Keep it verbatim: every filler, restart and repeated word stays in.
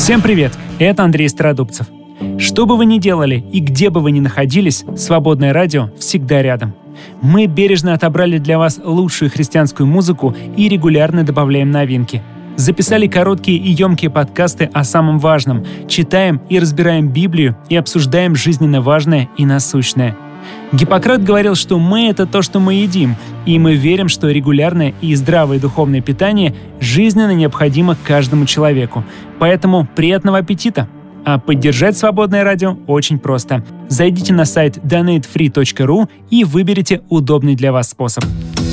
Всем привет! Это Андрей Стародубцев. Что бы вы ни делали и где бы вы ни находились, Свободное радио всегда рядом. Мы бережно отобрали для вас лучшую христианскую музыку и регулярно добавляем новинки. Записали короткие и емкие подкасты о самом важном, читаем и разбираем Библию и обсуждаем жизненно важное и насущное. Гиппократ говорил, что мы — это то, что мы едим, и мы верим, что регулярное и здравое духовное питание жизненно необходимо каждому человеку. Поэтому приятного аппетита! А поддержать Свободное радио очень просто. Зайдите на сайт донейт фри точка ру и выберите удобный для вас способ.